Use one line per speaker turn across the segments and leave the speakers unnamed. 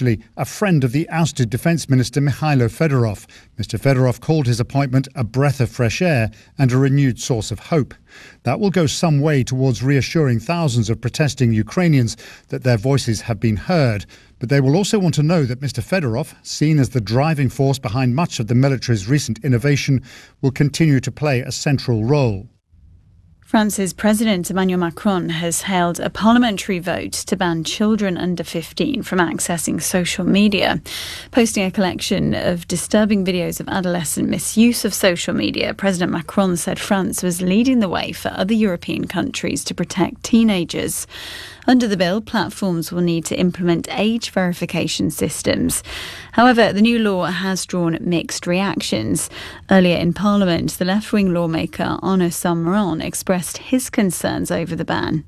officially a friend of the ousted Defence Minister Mikhailo Fedorov. Mr. Fedorov called his appointment a breath of fresh air and a renewed source of hope. That will go some way towards reassuring thousands of protesting Ukrainians that their voices have been heard. But they will also want to know that Mr. Fedorov, seen as the driving force behind much of the military's recent innovation, will continue to play a central role.
France's President Emmanuel Macron has held a parliamentary vote to ban children under 15 from accessing social media. Posting a collection of disturbing videos of adolescent misuse of social media, President Macron said France was leading the way for other European countries to protect teenagers. Under the bill, platforms will need to implement age verification systems. However, the new law has drawn mixed reactions. Earlier in Parliament, the left-wing lawmaker Arnaud Saint-Maron expressed his concerns over the ban.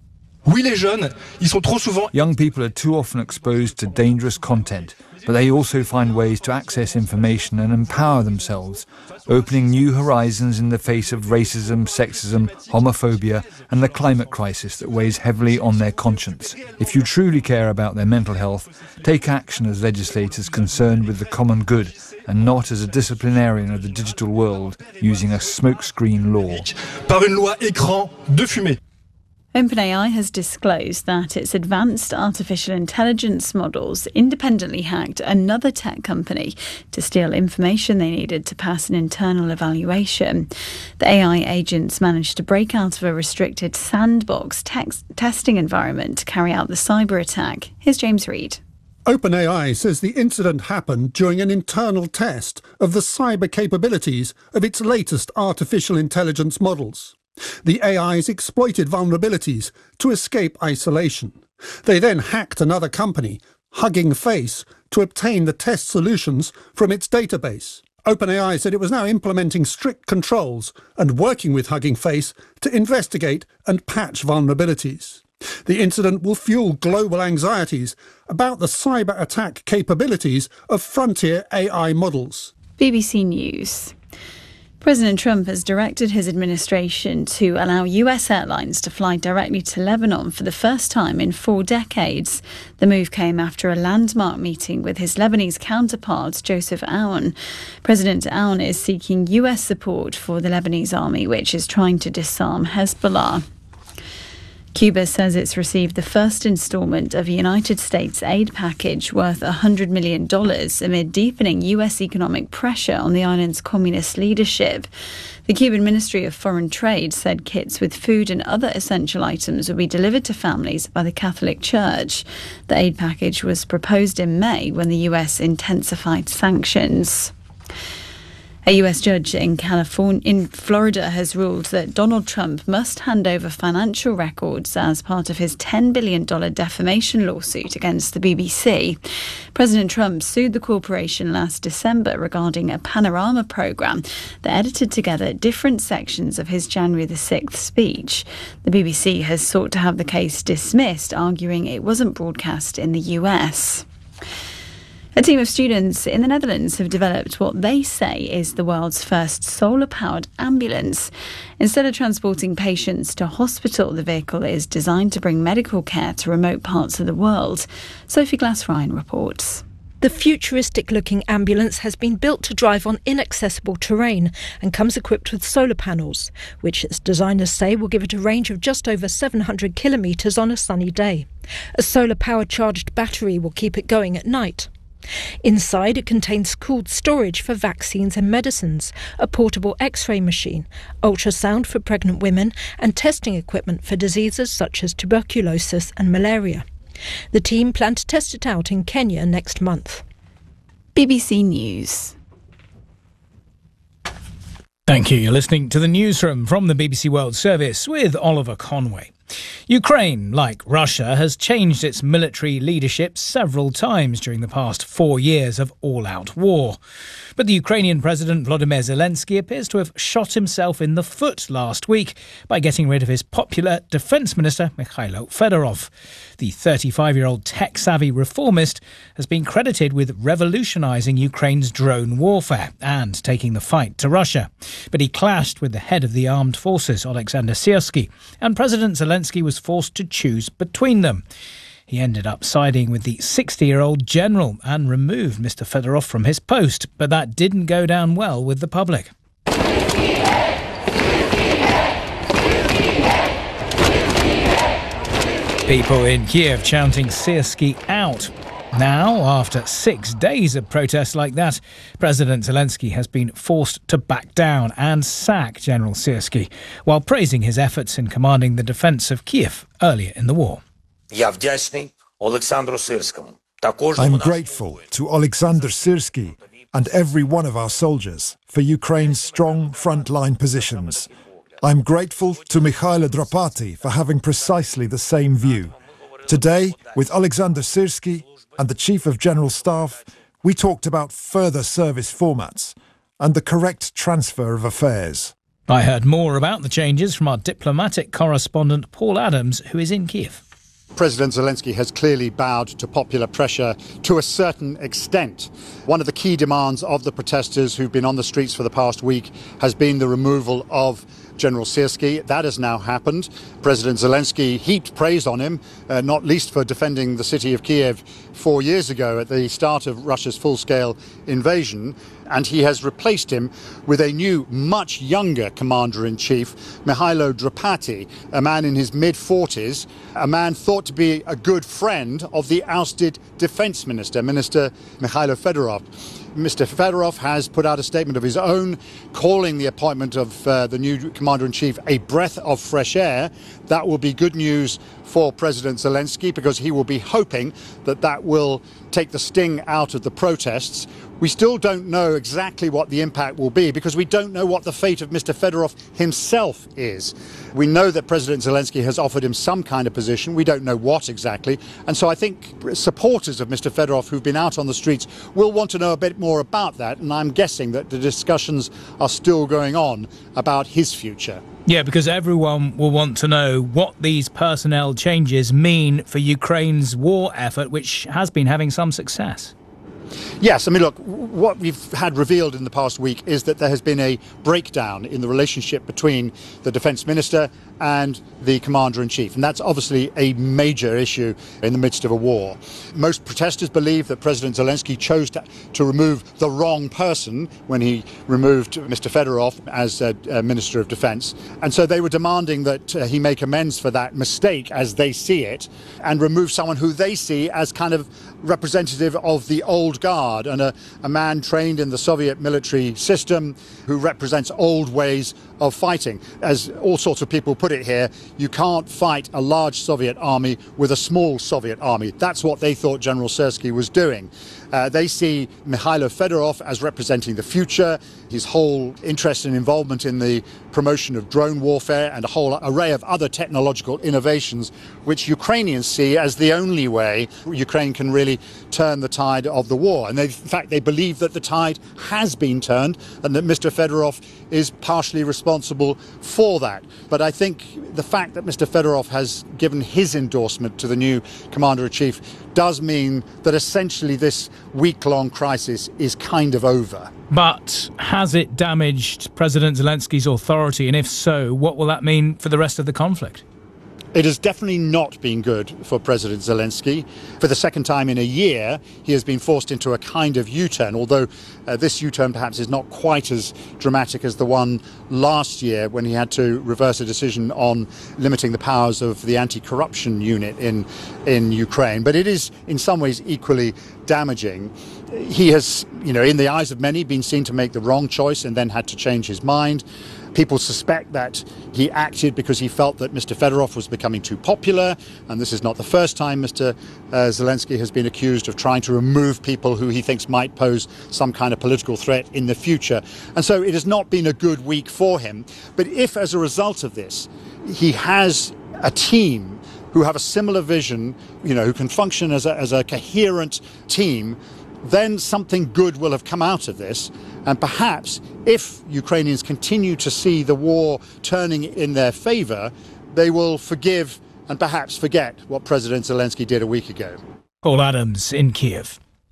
Young people are too often exposed to dangerous content, but they also find ways to access information and empower themselves, opening new horizons in the face of racism, sexism, homophobia and the climate crisis that weighs heavily on their conscience. If you truly care about their mental health, take action as legislators concerned with the common good and not as a disciplinarian of the digital world using a smokescreen law.
OpenAI has disclosed that its advanced artificial intelligence models independently hacked another tech company to steal information they needed to pass an internal evaluation. The AI agents managed to break out of a restricted sandbox testing environment to carry out the cyber attack. Here's James Reid.
OpenAI says the incident happened during an internal test of the cyber capabilities of its latest artificial intelligence models. The AIs exploited vulnerabilities to escape isolation. They then hacked another company, Hugging Face, to obtain the test solutions from its database. OpenAI said it was now implementing strict controls and working with Hugging Face to investigate and patch vulnerabilities. The incident will fuel global anxieties about the cyber attack capabilities of frontier AI models.
BBC News. President Trump has directed his administration to allow US airlines to fly directly to Lebanon for the first time in 4 decades. The move came after a landmark meeting with his Lebanese counterpart, Joseph Aoun. President Aoun is seeking US support for the Lebanese army, which is trying to disarm Hezbollah. Cuba says it's received the first instalment of a United States aid package worth $100 million amid deepening US economic pressure on the island's communist leadership. The Cuban Ministry of Foreign Trade said kits with food and other essential items will be delivered to families by the Catholic Church. The aid package was proposed in May when the US intensified sanctions. A US judge in Florida has ruled that Donald Trump must hand over financial records as part of his $10 billion defamation lawsuit against the BBC. President Trump sued the corporation last December regarding a panorama program that edited together different sections of his January the 6th speech. The BBC has sought to have the case dismissed, arguing it wasn't broadcast in the US. A team of students in the Netherlands have developed what they say is the world's first solar-powered ambulance. Instead of transporting patients to hospital, the vehicle is designed to bring medical care to remote parts of the world. Sophie Glass-Ryan reports.
The futuristic-looking ambulance has been built to drive on inaccessible terrain and comes equipped with solar panels, which its designers say will give it a range of just over 700 kilometres on a sunny day. A solar-powered charged battery will keep it going at night. Inside, it contains cooled storage for vaccines and medicines, a portable X-ray machine, ultrasound for pregnant women, and testing equipment for diseases such as tuberculosis and malaria. The team plan to test it out in Kenya next month.
BBC News.
Thank you. You're listening to the newsroom from the BBC World Service with Oliver Conway. Ukraine, like Russia, has changed its military leadership several times during the past 4 years of all-out war. But the Ukrainian President Volodymyr Zelensky appears to have shot himself in the foot last week by getting rid of his popular Defence Minister Mikhailo Fedorov. The 35-year-old tech-savvy reformist has been credited with revolutionising Ukraine's drone warfare and taking the fight to Russia. But he clashed with the head of the armed forces, Alexander Syrsky, and President Zelensky was forced to choose between them. He ended up siding with the 60-year-old general and removed Mr. Fedorov from his post, but that didn't go down well with the public. People in Kiev chanting Syrsky out. Now, after 6 days of protests like that, President Zelensky has been forced to back down and sack General Syrsky, while praising his efforts in commanding the defence of Kiev earlier in the war.
I'm
grateful to Alexander Syrsky and every one of our soldiers for Ukraine's strong frontline positions. I'm grateful to Mikhailo Drapati for having precisely the same view. Today, with Alexander Syrsky and the Chief of General Staff, we talked about further service formats and the correct transfer of affairs.
I heard more about the changes from our diplomatic correspondent Paul Adams, who is in Kiev.
President Zelensky has clearly bowed to popular pressure to a certain extent. One of the key demands of the protesters who've been on the streets for the past week has been the removal of General Syrsky. That has now happened. President Zelensky heaped praise on him, not least for defending the city of Kiev 4 years ago at the start of Russia's full-scale invasion. And he has replaced him with a new, much younger commander-in-chief, Mikhailo Drapati, a man in his mid-40s, a man thought to be a good friend of the ousted defence minister, Minister Mikhailo Fedorov. Mr. Fedorov has put out a statement of his own, calling the appointment of the new commander-in-chief a breath of fresh air. That will be good news for President Zelensky, because he will be hoping that that will take the sting out of the protests. We still don't know exactly what the impact will be, because we don't know what the fate of Mr. Fedorov himself is. We know that President Zelensky has offered him some kind of position. We don't know what exactly. And so I think supporters of Mr. Fedorov who've been out on the streets will want to know a bit more about that. And I'm guessing that the discussions are still going on about his future.
Yeah, because everyone will want to know what these personnel changes mean for Ukraine's war effort, which has been having some success.
Yes, I mean, look, what we've had revealed in the past week is that there has been a breakdown in the relationship between the defence minister and the commander-in-chief. And that's obviously a major issue in the midst of a war. Most protesters believe that President Zelensky chose to remove the wrong person when he removed Mr. Fedorov as Minister of Defence. And so they were demanding that he make amends for that mistake as they see it, and remove someone who they see as kind of representative of the old guard and a man trained in the Soviet military system who represents old ways of fighting. As all sorts of people put it here, you can't fight a large Soviet army with a small Soviet army. That's what they thought General Syrsky was doing. They see Mikhailo Fedorov as representing the future, his whole interest and involvement in the promotion of drone warfare and a whole array of other technological innovations, which Ukrainians see as the only way Ukraine can really turn the tide of the war. And in fact, they believe that the tide has been turned and that Mr. Fedorov is partially responsible for that. But I think the fact that Mr. Fedorov has given his endorsement to the new commander-in-chief does mean that essentially this week-long crisis is kind of over.
But has it damaged President Zelensky's authority? And if so, what will that mean for the rest of the conflict?
It has definitely not been good for President Zelensky. For the second time in a year, he has been forced into a kind of U-turn, although this U-turn perhaps is not quite as dramatic as the one last year when he had to reverse a decision on limiting the powers of the anti-corruption unit in Ukraine. But it is in some ways equally damaging. He has, in the eyes of many, been seen to make the wrong choice and then had to change his mind. People suspect that he acted because he felt that Mr. Fedorov was becoming too popular, and this is not the first time Mr. Zelensky has been accused of trying to remove people who he thinks might pose some kind of political threat in the future. And so it has not been a good week for him. But if, as a result of this, he has a team who have a similar vision, who can function as a coherent team, then something good will have come out of this. And perhaps if Ukrainians continue to see the war turning in their favour, they will forgive and perhaps forget what President Zelensky did a week ago.
Paul Adams in Kiev.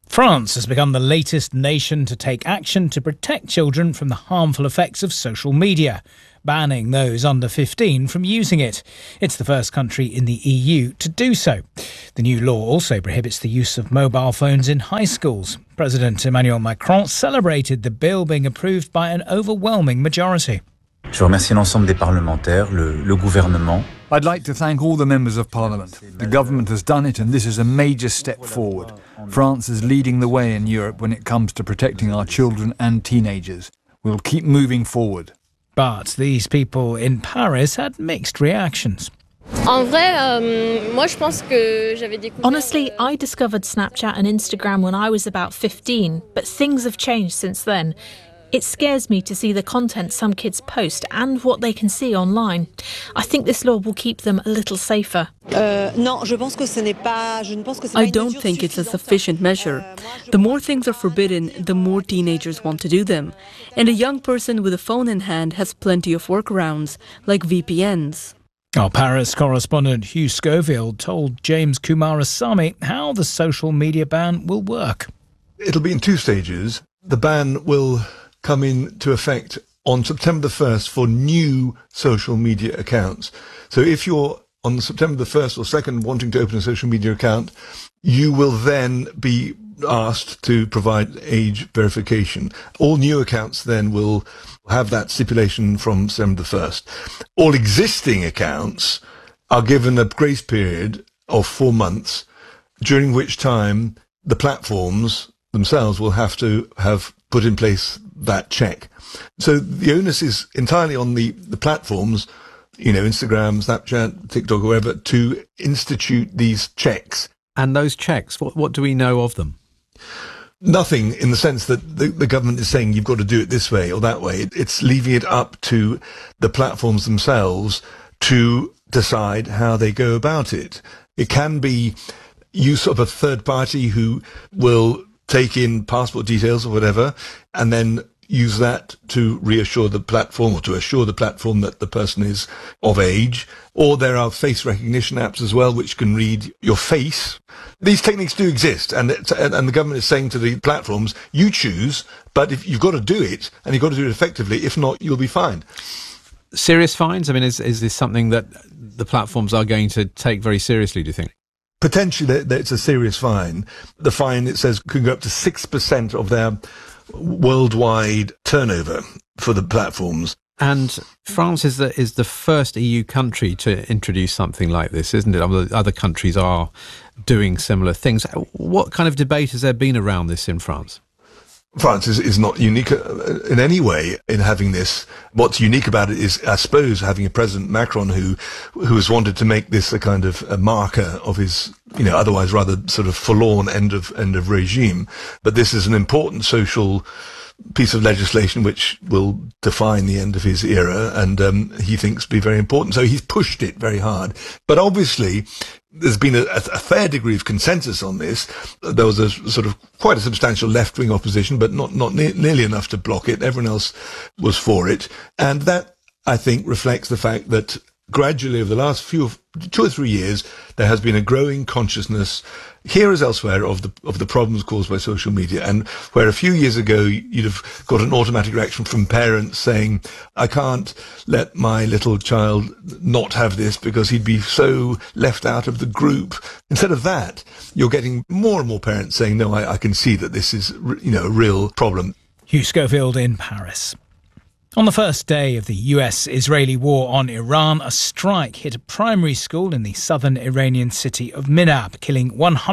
France has become the latest nation to take action to protect children from the harmful effects of social media, banning those under 15 from using it. It's the first country in the EU to do so. The new law also prohibits the use of mobile phones in high schools. President Emmanuel Macron celebrated the bill being approved by an overwhelming majority.
Je remercie l'ensemble des parlementaires, le gouvernement.
I'd like to thank all the members of Parliament. The government has done it, and this is a major step forward. France is leading the way in Europe when it comes to protecting our children and teenagers. We'll keep moving forward.
But these people in Paris had mixed reactions.
Honestly, I discovered Snapchat and Instagram when I was about 15, but things have changed since then. It scares me to see the content some kids post and what they can see online. I think this law will keep them a little safer.
I don't think it's a sufficient measure. The more things are forbidden, the more teenagers want to do them. And a young person with a phone in hand has plenty of workarounds, like VPNs.
Our Paris correspondent Hugh Schofield told James Kumarasamy how the social media ban will work.
It'll be in two stages. The ban will come into effect on September the 1st for new social media accounts. So if you're on September the 1st or 2nd wanting to open a social media account, you will then be asked to provide age verification. All new accounts then will have that stipulation from September the 1st. All existing accounts are given a grace period of 4 months, during which time the platforms themselves will have to have put in place that check. So the onus is entirely on the platforms, Instagram, Snapchat, TikTok, whoever, to institute these checks.
And those checks, what do we know of them?
Nothing, in the sense that the government is saying you've got to do it this way or that way. It's leaving it up to the platforms themselves to decide how they go about it. It can be use of a third party who will take in passport details or whatever, and then use that to reassure the platform or to assure the platform that the person is of age. Or there are face recognition apps as well, which can read your face. These techniques do exist, and the government is saying to the platforms, you choose, but if you've got to do it, and you've got to do it effectively. If not, you'll be fined.
Serious fines? I mean, is this something that the platforms are going to take very seriously, do you think?
Potentially, it's a serious fine. The fine, it says, can go up to 6% of their worldwide turnover for the platforms.
And France is the first EU country to introduce something like this, isn't it? Other countries are doing similar things. What kind of debate has there been around this in France?
France is not unique in any way in having this. What's unique about it is, I suppose, having a President Macron who has wanted to make this a kind of a marker of his, otherwise rather sort of forlorn end of regime. But this is an important social piece of legislation which will define the end of his era, and he thinks be very important. So he's pushed it very hard. But obviously, there's been a fair degree of consensus on this. There was a sort of quite a substantial left-wing opposition, but not nearly enough to block it. Everyone else was for it. And that, I think, reflects the fact that gradually over the last 2 or 3 years, there has been a growing consciousness here as elsewhere of the problems caused by social media. And where a few years ago you'd have got an automatic reaction from parents saying, I can't let my little child not have this because he'd be so left out of the group. Instead of that, you're getting more and more parents saying, no, I can see that this is, a real problem.
Hugh Schofield in Paris. On the first day of the US-Israeli war on Iran, a strike hit a primary school in the southern Iranian city of Minab, killing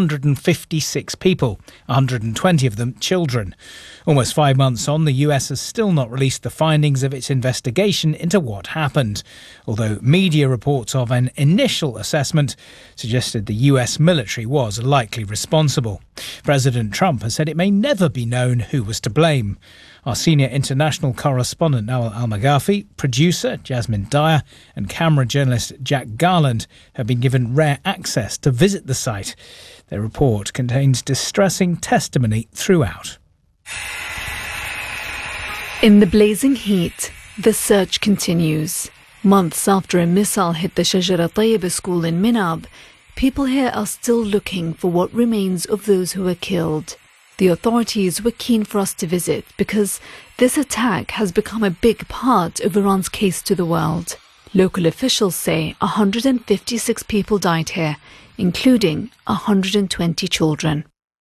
156 people, 120 of them children. Almost 5 months on, the US has still not released the findings of its investigation into what happened, although media reports of an initial assessment suggested the US military was likely responsible. President Trump has said it may never be known who was to blame. Our senior international correspondent Nawal Al-Maghafi, producer Jasmine Dyer and camera journalist Jack Garland have been given rare access to visit the site. Their report contains distressing testimony throughout.
In the blazing heat, the search continues. Months after a missile hit the Shajara Tayyiba school in Minab, people here are still looking for what remains of those who were killed. The authorities were keen for us to visit because this attack has become a big part of Iran's case to the world. Local officials say 156 people died here, including 120 children.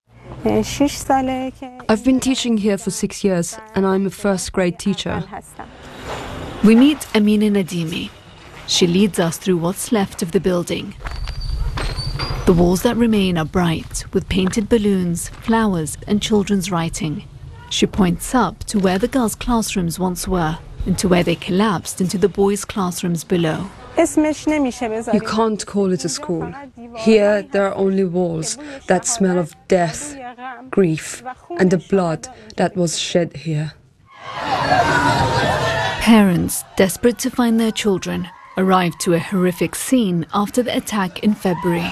I've been teaching here for 6 years and I'm a first-grade teacher.
We meet Amina Nadimi. She leads us through what's left of the building. The walls that remain are bright, with painted balloons, flowers and children's writing. She points up to where the girls' classrooms once were and to where they collapsed into the boys' classrooms below.
You can't call it a school. Here there are only walls that smell of death, grief and the blood that was shed here.
Parents, desperate to find their children, arrived to a horrific scene after the attack in February.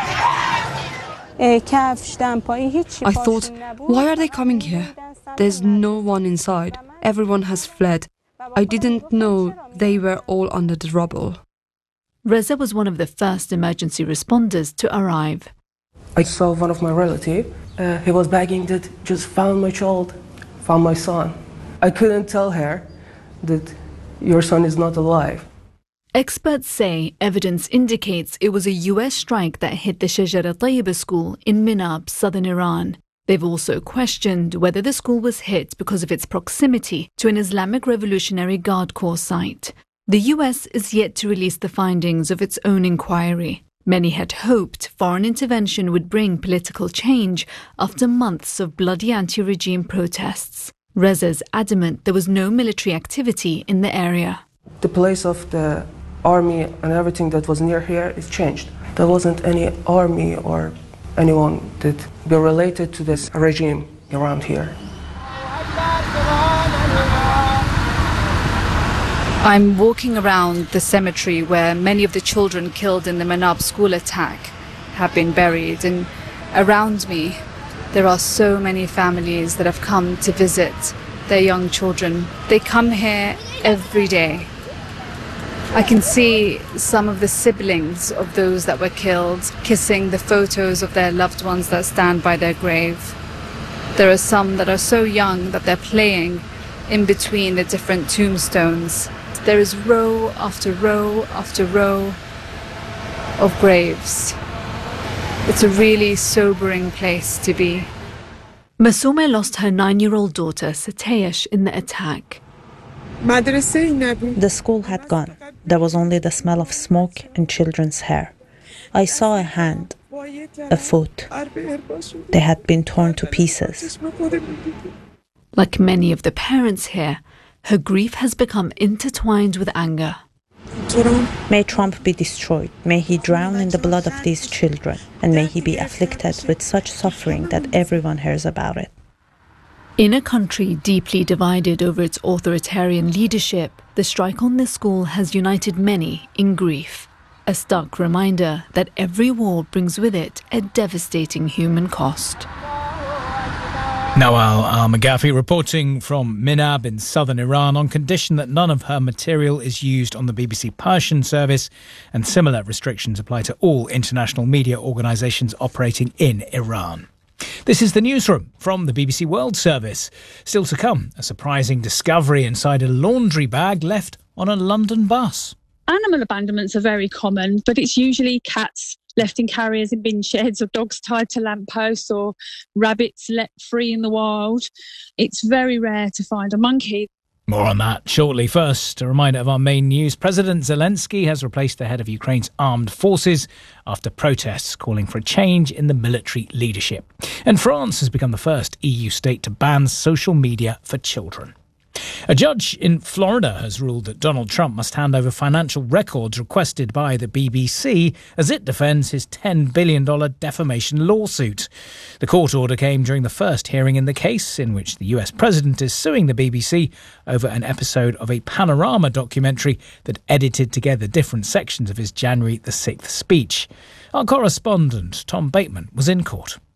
I thought, why are they coming here? There's no one inside. Everyone has fled. I didn't know they were all under the rubble.
Reza was one of the first emergency responders to arrive.
I saw one of my relatives. He was begging that just found my child, found my son. I couldn't tell her that your son is not alive.
Experts say evidence indicates it was a US strike that hit the Shajara Tayyiba school in Minab, southern Iran. They've also questioned whether the school was hit because of its proximity to an Islamic Revolutionary Guard Corps site. The US is yet to release the findings of its own inquiry. Many had hoped foreign intervention would bring political change after months of bloody anti-regime protests. Reza's adamant there was no military activity in the area.
The place of the army and everything that was near here is changed. There wasn't any army or anyone that be related to this regime around here.
I'm walking around the cemetery where many of the children killed in the Manab school attack have been buried, and around me there are so many families that have come to visit their young children. They come here every day. I can see some of the siblings of those that were killed kissing the photos of their loved ones that stand by their grave. There are some that are so young that they're playing in between the different tombstones. There is row after row after row of graves. It's a really sobering place to be. Masoume lost her 9-year-old daughter, Sateyesh, in the attack.
The school had gone. There was only the smell of smoke and children's hair. I saw a hand, a foot. They had been torn to pieces.
Like many of the parents here, her grief has become intertwined with anger.
May Trump be destroyed. May he drown in the blood of these children. And may he be afflicted with such suffering that everyone hears about it.
In a country deeply divided over its authoritarian leadership, the strike on this school has united many in grief. A stark reminder that every war brings with it a devastating human cost.
Nawal Al-Maghafi reporting from Minab in southern Iran on condition that none of her material is used on the BBC Persian service, and similar restrictions apply to all international media organisations operating in Iran. This is the newsroom from the BBC World Service. Still to come, a surprising discovery inside a laundry bag left on a London bus.
Animal abandonments are very common, but it's usually cats left in carriers in bin sheds, or dogs tied to lampposts, or rabbits let free in the wild. It's very rare to find a monkey.
More on that shortly. First, a reminder of our main news. President Zelensky has replaced the head of Ukraine's armed forces after protests calling for a change in the military leadership. And France has become the first EU state to ban social media for children. A judge in Florida has ruled that Donald Trump must hand over financial records requested by the BBC as it defends his $10 billion defamation lawsuit. The court order came during the first hearing in the case, in which the US president is suing the BBC over an episode of a Panorama documentary that edited together different sections of his January the 6th speech. Our correspondent, Tom Bateman, was in court.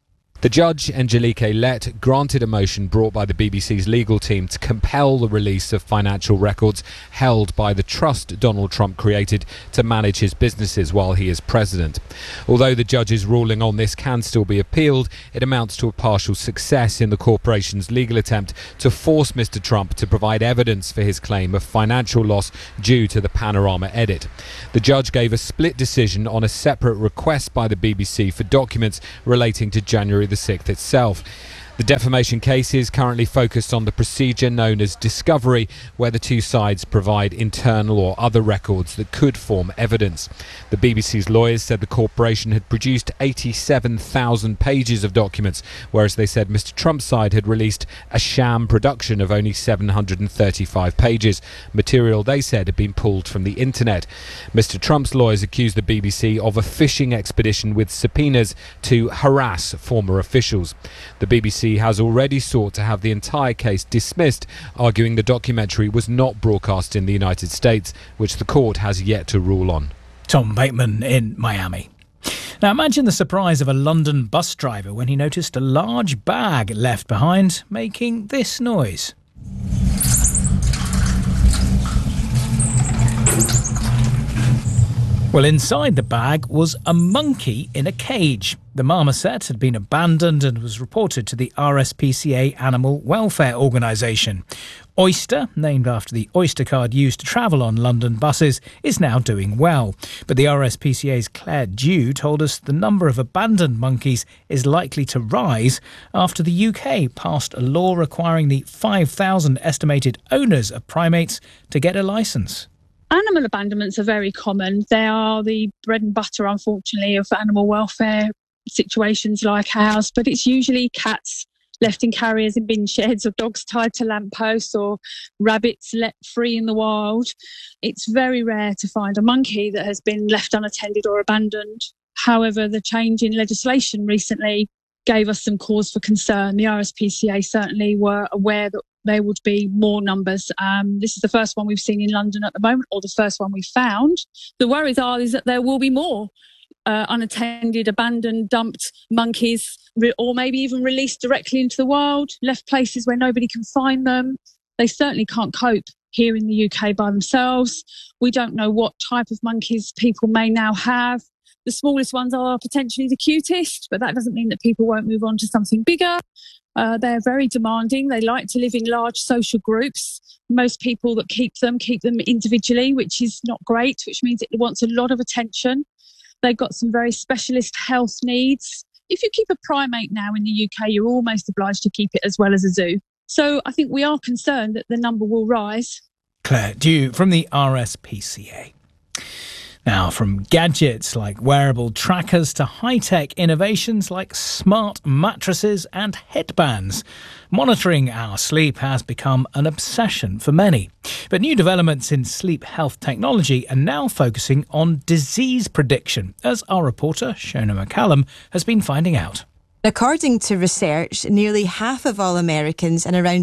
The judge, Angelique Lett, granted a motion brought by the BBC's legal team to compel the release of financial records held by the trust Donald Trump created to manage his businesses while he is president. Although the judge's ruling on this can still be appealed, it amounts to a partial success in the corporation's legal attempt to force Mr. Trump to provide evidence for his claim of financial loss due to the Panorama edit. The judge gave a split decision on a separate request by the BBC for documents relating to January the 6th itself. The defamation case is currently focused on the procedure known as discovery, where the two sides provide internal or other records that could form evidence. The BBC's lawyers said the corporation had produced 87,000 pages of documents, whereas they said Mr. Trump's side had released a sham production of only 735 pages, material they said had been pulled from the internet. Mr. Trump's lawyers accused the BBC of a fishing expedition with subpoenas to harass former officials. The BBC has already sought to have the entire case dismissed, arguing the documentary was not broadcast in the United States, which the court has yet to rule on.
Tom Bateman in Miami. Now imagine the surprise of a London bus driver when he noticed a large bag left behind making this noise. Well, inside the bag was a monkey in a cage. The marmoset had been abandoned and was reported to the RSPCA Animal Welfare Organisation. Oyster, named after the Oyster card used to travel on London buses, is now doing well. But the RSPCA's Claire Dew told us the number of abandoned monkeys is likely to rise after the UK passed a law requiring the 5,000 estimated owners of primates to get a licence.
Animal abandonments are very common. They are the bread and butter, unfortunately, of animal welfare situations like ours, but it's usually cats left in carriers in bin sheds, or dogs tied to lampposts, or rabbits let free in the wild. It's very rare to find a monkey that has been left unattended or abandoned. However, the change in legislation recently gave us some cause for concern. The RSPCA certainly were aware that there would be more numbers. This is the first one we've seen in London at the moment, or the first one we've found. The worries is that there will be more unattended, abandoned, dumped monkeys, or maybe even released directly into the wild, left places where nobody can find them. They certainly can't cope here in the UK by themselves. We don't know what type of monkeys people may now have. The smallest ones are potentially the cutest, but that doesn't mean that people won't move on to something bigger. They're very demanding. They like to live in large social groups. Most people that keep them individually, which is not great, which means it wants a lot of attention. They've got some very specialist health needs. If you keep a primate now in the UK, you're almost obliged to keep it as well as a zoo. So I think we are concerned that the number will rise.
Claire Dew from the RSPCA. Now, from gadgets like wearable trackers to high-tech innovations like smart mattresses and headbands, monitoring our sleep has become an obsession for many. But new developments in sleep health technology are now focusing on disease prediction, as our reporter, Shona McCallum, has been finding out.
According to research, nearly half of all Americans and around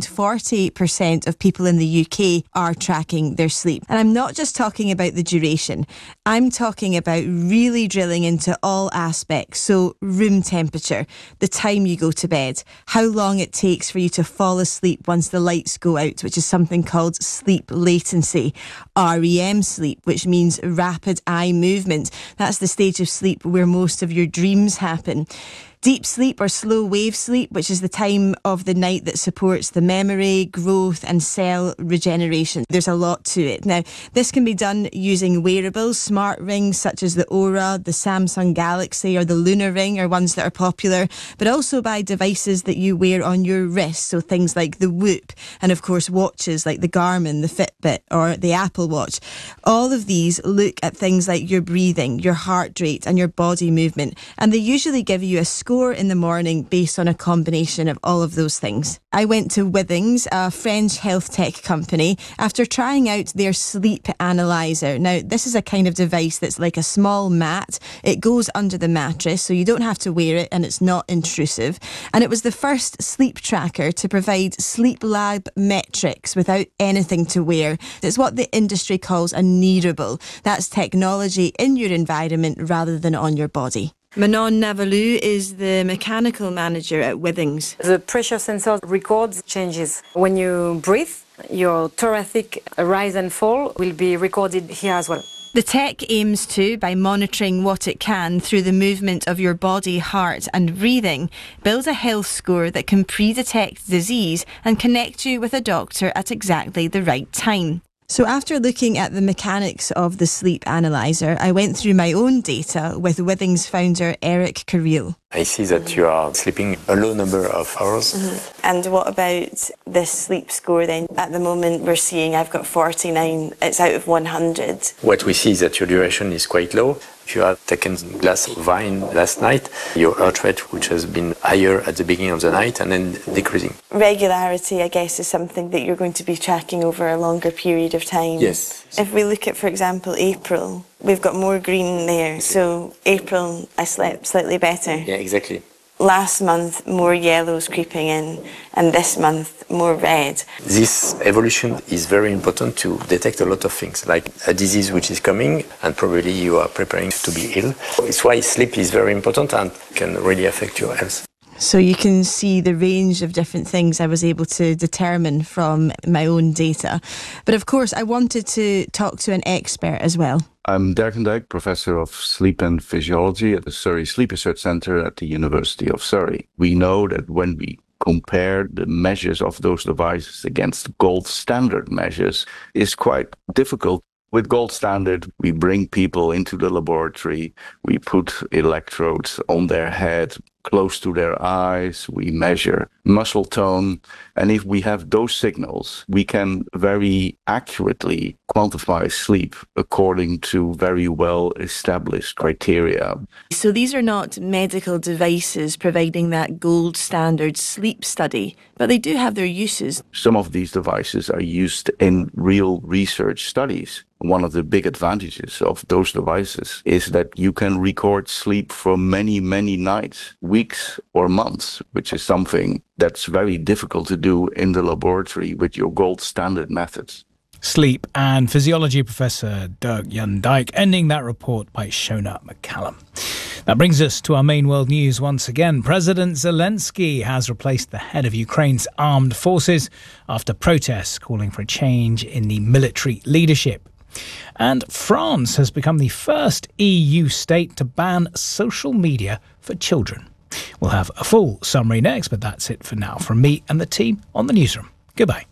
40% of people in the UK are tracking their sleep. And I'm not just talking about the duration. I'm talking about really drilling into all aspects. So room temperature, the time you go to bed, how long it takes for you to fall asleep once the lights go out, which is something called sleep latency, REM sleep, which means rapid eye movement. That's the stage of sleep where most of your dreams happen. Deep sleep or slow wave sleep, which is the time of the night that supports the memory, growth and cell regeneration. There's a lot to it. Now, this can be done using wearables, smart rings such as the Oura, the Samsung Galaxy or the Lunar Ring are ones that are popular, but also by devices that you wear on your wrist, so things like the Whoop, and of course watches like the Garmin, the Fitbit or the Apple Watch. All of these look at things like your breathing, your heart rate and your body movement, and they usually give you a score in the morning based on a combination of all of those things. I went to Withings, a French health tech company, after trying out their sleep analyzer. Now, this is a kind of device that's like a small mat. It goes under the mattress, so you don't have to wear it and it's not intrusive. And it was the first sleep tracker to provide sleep lab metrics without anything to wear. It's what the industry calls a nearable. That's technology in your environment rather than on your body. Manon Navalou is the mechanical manager at Withings.
The pressure sensor records changes. When you breathe, your thoracic rise and fall will be recorded here as well.
The tech aims to, by monitoring what it can through the movement of your body, heart and breathing, build a health score that can pre-detect disease and connect you with a doctor at exactly the right time. So after looking at the mechanics of the sleep analyzer, I went through my own data with Withings founder Eric Carril.
I see that you are sleeping a low number of hours.
And what about this sleep score then? At the moment we're seeing I've got 49, it's out of 100.
What we see is that your duration is quite low. If you have taken a glass of wine last night, your heart rate, which has been higher at the beginning of the night and then decreasing.
Regularity, I guess, is something that you're going to be tracking over a longer period of time.
Yes.
If we look at, for example, April, we've got more green there. So April, I slept slightly better.
Yeah, exactly.
Last month, more yellows creeping in, and this month, more red.
This evolution is very important to detect a lot of things, like a disease which is coming, and probably you are preparing to be ill. It's why sleep is very important and can really affect your health.
So you can see the range of different things I was able to determine from my own data. But of course, I wanted to talk to an expert as well.
I'm Dirk van Dijk, Professor of Sleep and Physiology at the Surrey Sleep Research Centre at the University of Surrey. We know that when we compare the measures of those devices against gold standard measures, it's quite difficult. With gold standard, we bring people into the laboratory, we put electrodes on their head, close to their eyes, we measure muscle tone, and if we have those signals, we can very accurately quantify sleep according to very well established criteria.
So these are not medical devices providing that gold standard sleep study, but they do have their uses.
Some of these devices are used in real research studies. One of the big advantages of those devices is that you can record sleep for many, many nights, weeks or months, which is something that's very difficult to do in the laboratory with your gold standard methods.
Sleep and physiology professor Dirk van Dijk, ending that report by Shona McCallum. That brings us to our main world news once again. President Zelensky has replaced the head of Ukraine's armed forces after protests calling for a change in the military leadership. And France has become the first EU state to ban social media for children. We'll have a full summary next, but that's it for now from me and the team on the newsroom. Goodbye.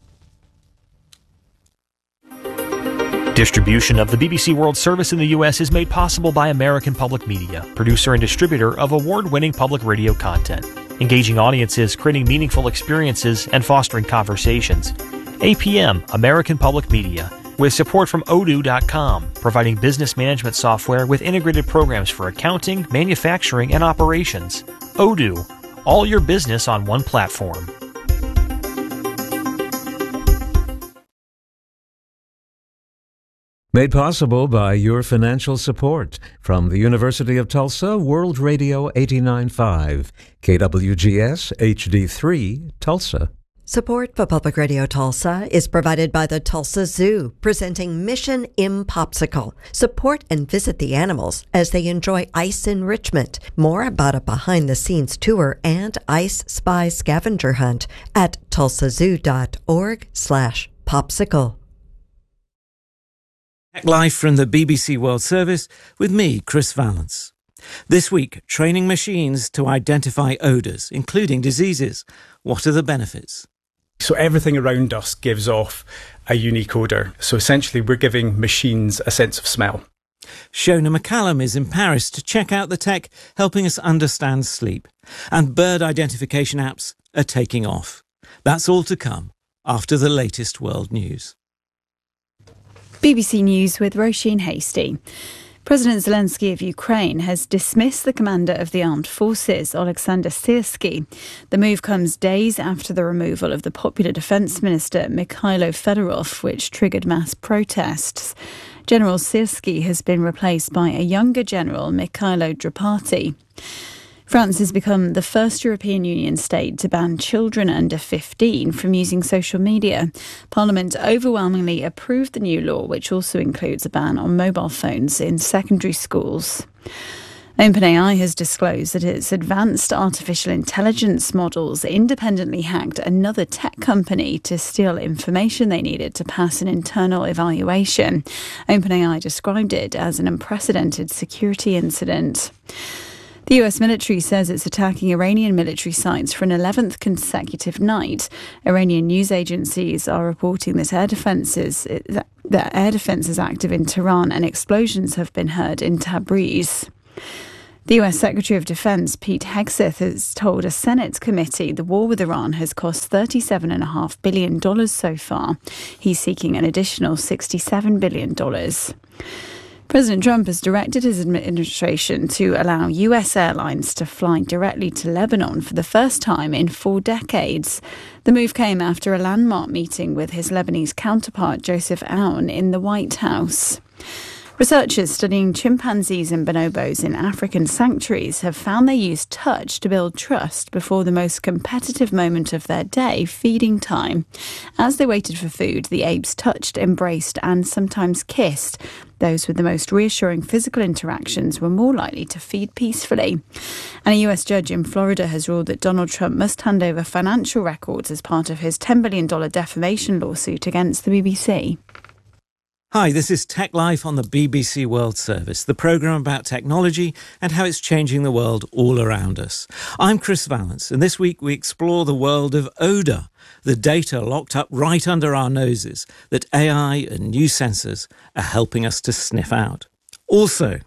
Distribution of the BBC World Service in the U.S. is made possible by American Public Media, producer and distributor of award-winning public radio content, engaging audiences, creating meaningful experiences, and fostering conversations. APM, American Public Media, with support from Odoo.com, providing business management software with integrated programs for accounting, manufacturing, and operations. Odoo, all your business on one platform.
Made possible by your financial support from the University of Tulsa, World Radio 89.5, KWGS HD3, Tulsa.
Support for Public Radio Tulsa is provided by the Tulsa Zoo, presenting Mission Impopsicle. Support and visit the animals as they enjoy ice enrichment. More about a behind-the-scenes tour and Ice Spy scavenger hunt at tulsazoo.org/popsicle.
Back live from the BBC World Service with me, Chris Valance. This week, training machines to identify odours, including diseases. What are the benefits?
So everything around us gives off a unique odour. So essentially we're giving machines a sense of smell.
Shona McCallum is in Paris to check out the tech helping us understand sleep. And bird identification apps are taking off. That's all to come after the latest world news.
BBC News with Roisin Hasty. President Zelensky of Ukraine has dismissed the commander of the armed forces, Oleksandr Syrsky. The move comes days after the removal of the popular defence minister, Mikhailo Fedorov, which triggered mass protests. General Syrsky has been replaced by a younger general, Mikhailo Drapati. France has become the first European Union state to ban children under 15 from using social media. Parliament overwhelmingly approved the new law, which also includes a ban on mobile phones in secondary schools. OpenAI has disclosed that its advanced artificial intelligence models independently hacked another tech company to steal information they needed to pass an internal evaluation. OpenAI described it as an unprecedented security incident. The US military says it's attacking Iranian military sites for an 11th consecutive night. Iranian news agencies are reporting that air defence is active in Tehran and explosions have been heard in Tabriz. The US Secretary of Defense, Pete Hegseth, has told a Senate committee the war with Iran has cost $37.5 billion so far. He's seeking an additional $67 billion. President Trump has directed his administration to allow US airlines to fly directly to Lebanon for the first time in 4 decades. The move came after a landmark meeting with his Lebanese counterpart, Joseph Aoun, in the White House. Researchers studying chimpanzees and bonobos in African sanctuaries have found they use touch to build trust before the most competitive moment of their day, feeding time. As they waited for food, the apes touched, embraced and sometimes kissed. Those with the most reassuring physical interactions were more likely to feed peacefully. And a US judge in Florida has ruled that Donald Trump must hand over financial records as part of his $10 billion defamation lawsuit against the BBC.
Hi, this is Tech Life on the BBC World Service, the programme about technology and how it's changing the world all around us. I'm Chris Vallance, and this week we explore the world of odour, the data locked up right under our noses that AI and new sensors are helping us to sniff out. Also,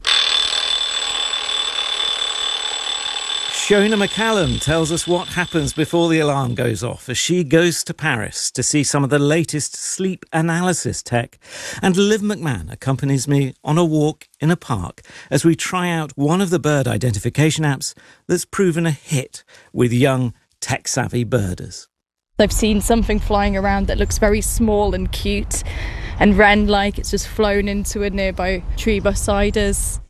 Shona McCallum tells us what happens before the alarm goes off as she goes to Paris to see some of the latest sleep analysis tech. And Liv McMahon accompanies me on a walk in a park as we try out one of the bird identification apps that's proven a hit with young tech-savvy birders.
I've seen something flying around that looks very small and cute and wren-like. It's just flown into a nearby tree beside us.